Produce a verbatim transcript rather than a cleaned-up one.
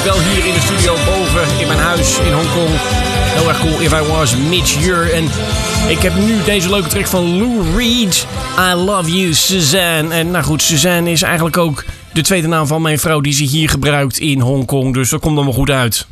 wel hier in de studio boven in mijn huis in Hongkong. Heel erg cool. If I Was Mitch Ure. En ik heb nu deze leuke track van Lou Reed. I Love You, Suzanne. En nou goed, Suzanne is eigenlijk ook de tweede naam van mijn vrouw die ze hier gebruikt in Hongkong. Dus dat komt allemaal goed uit.